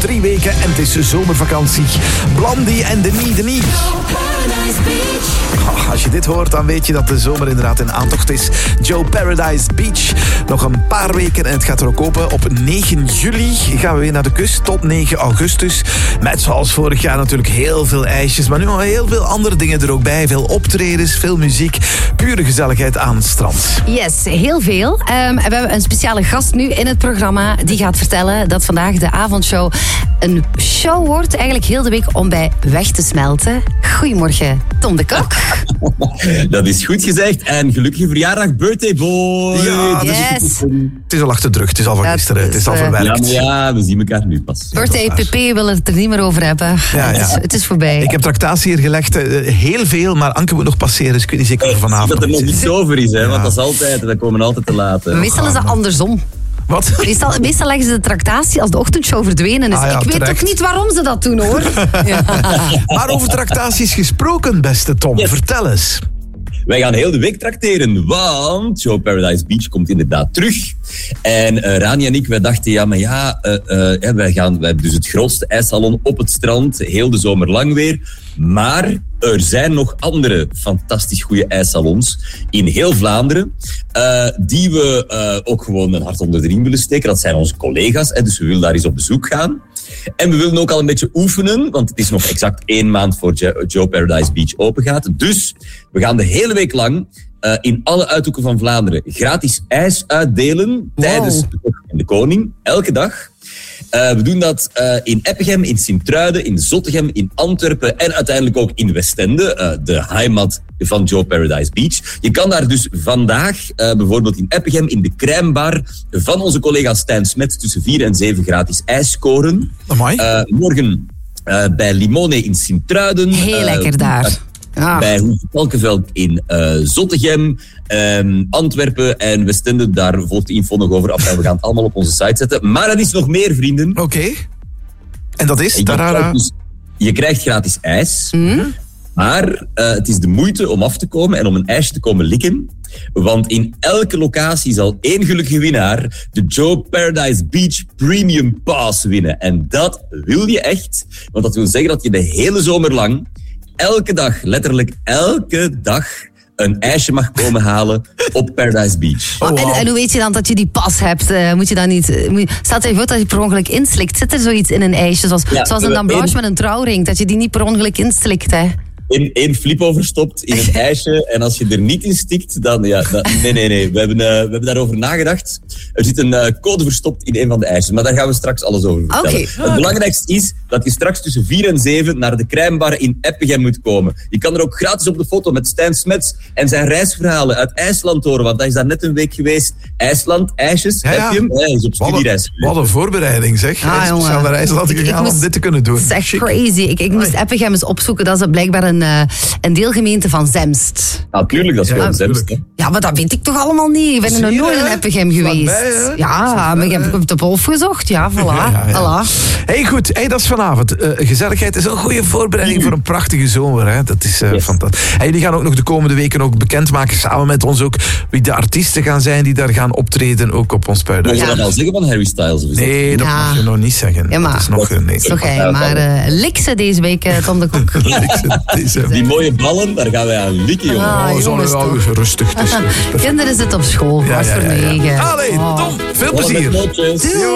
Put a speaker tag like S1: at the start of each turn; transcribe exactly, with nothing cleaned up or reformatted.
S1: drie weken en het is zomervakantie. Blondie en Denis Denis. Oh, als je dit hoort, dan weet je dat de zomer inderdaad in aantocht is. Joe Paradise Beach. Nog een paar weken en het gaat er ook open. Op negen juli gaan we weer naar de kust tot negen augustus. Met zoals vorig jaar natuurlijk heel veel ijsjes. Maar nu al heel veel andere dingen er ook bij. Veel optredens, veel muziek. Pure gezelligheid aan het strand.
S2: Yes, heel veel. Um, we hebben een speciale gast nu in het programma. Die gaat vertellen dat vandaag de avondshow een show wordt. Eigenlijk heel de week om bij weg te smelten. Goedemorgen, Tom de Kok.
S3: Dat is goed gezegd. En gelukkige verjaardag, birthday boy.
S1: Ja,
S2: yes.
S1: is, het is al achter de rug. Het is al van gisteren. Het is al verwerkt.
S3: Ja, maar ja, we zien elkaar nu pas.
S2: Birthday P P wil het er niet meer over hebben.
S1: Ja, ja.
S2: Het, is, het is voorbij.
S1: Ik heb tractatie hier gelegd. Heel veel, maar Anke moet nog passeren. Dus ik weet niet zeker of vanavond
S3: dat er nog iets over is, hè,
S1: ja.
S3: want dat is altijd, dat komen altijd te laat. Hè.
S2: Meestal is dat andersom.
S1: Wat?
S2: Meestal, meestal leggen ze de tractatie als de ochtendshow verdwenen is.
S1: Ah ja,
S2: ik weet
S1: terecht.
S2: toch niet waarom ze dat doen, hoor. Ja.
S1: Maar over tractaties gesproken, beste Tom.
S3: Yes.
S1: Vertel eens.
S3: Wij gaan heel de week trakteren, want Joe Paradise Beach komt inderdaad terug. En uh, Rani en ik, wij dachten, ja, maar ja, uh, uh, wij, gaan, wij hebben dus het grootste ijssalon op het strand, heel de zomer lang weer. Maar er zijn nog andere fantastisch goede ijssalons in heel Vlaanderen, uh, die we uh, ook gewoon een hart onder de riem willen steken. Dat zijn onze collega's, hè, dus we willen daar eens op bezoek gaan. En we willen ook al een beetje oefenen, want het is nog exact één maand voor Joe Paradise Beach open gaat. Dus we gaan de hele week lang uh, in alle uithoeken van Vlaanderen gratis ijs uitdelen wow. tijdens de Kok en de Koning, elke dag. Uh, we doen dat uh, in Eppegem, in Sint-Truiden, in Zottegem, in Antwerpen en uiteindelijk ook in Westende, uh, de heimat van Joe Paradise Beach. Je kan daar dus vandaag, uh, bijvoorbeeld in Eppegem, in de crèmebar van onze collega Stijn Smets tussen vier en zeven gratis ijs scoren.
S1: Amai.
S3: Uh, morgen uh, bij Limone in Sint-Truiden.
S2: Heel uh, lekker daar.
S3: Ah. Bij Hoeve Valkenveld in uh, Zottegem, um, Antwerpen en Westende. Daar volgt de info nog over af. En we gaan het allemaal op onze site zetten. Maar er is nog meer, vrienden.
S1: Oké. Okay. En dat is?
S3: Je krijgt, dus, je krijgt gratis ijs. Mm. Maar uh, het is de moeite om af te komen en om een ijsje te komen likken. Want in elke locatie zal één gelukkige winnaar de Joe Paradise Beach Premium Pass winnen. En dat wil je echt. Want dat wil zeggen dat je de hele zomer lang elke dag, letterlijk elke dag, een ijsje mag komen halen op Paradise Beach.
S2: Oh, wow. en, en hoe weet je dan dat je die pas hebt? Uh, moet je dan niet... Uh, moet, staat er voor dat je per ongeluk inslikt? Zit er zoiets in een ijsje? Zoals, ja, zoals een dame met een trouwring, dat je die niet per ongeluk inslikt, hè?
S3: In één flip overstopt in het ijsje. En als je er niet in stikt, dan... Ja, dan nee, nee, nee. We hebben, uh, we hebben daarover nagedacht. Er zit een uh, code verstopt in een van de ijsjes. Maar daar gaan we straks alles over vertellen. Okay. Het belangrijkste is dat je straks tussen vier en zeven naar de crèmebar in Eppegem moet komen. Je kan er ook gratis op de foto met Stijn Smets en zijn reisverhalen uit IJsland horen. Want hij is daar net een week geweest. IJsland, ijsjes, ja, ja. Heb je hem? Hij is op studiereis.
S1: Wat een voorbereiding, zeg.
S2: Ah,
S1: hij is speciaal naar IJsland gegaan om dit te kunnen doen.
S2: Het is echt crazy. Ik, ik moest Eppegem eens opzoeken. Dat is blijkbaar een... Uh, een deelgemeente van Zemst.
S3: Natuurlijk, dat is gewoon ja, Zemst. Hè?
S2: Ja, maar dat weet ik toch allemaal niet. Ik ben er nog nooit in Eppegem geweest. Bij, ja, maar ik heb op de Wolf gezocht. Ja, voilà. Ja, ja.
S1: Voilà. Hey, goed. Hey, dat is vanavond. Uh, gezelligheid is een goede voorbereiding mm. voor een prachtige zomer. Hè? Dat is uh, yes. fantastisch. Hey, jullie gaan ook nog de komende weken ook bekendmaken, samen met ons ook, wie de artiesten gaan zijn die daar gaan optreden, ook op ons Paradise.
S3: Mogen we dat al zeggen van Harry Styles? Of is
S1: nee, dat ja. mag je nog niet zeggen. Ja, maar, dat is nog... Dat nee.
S2: is nog hij, maar uh, likse deze week, uh, Tom de Kok.
S3: deze. Die mooie ballen, daar gaan wij aan likken, jongen.
S2: Ah,
S1: oh, jongens, wel rustig.
S2: Kinderen zitten op school, ja, ja, ja, ja.
S1: Allee, Tom, veel plezier.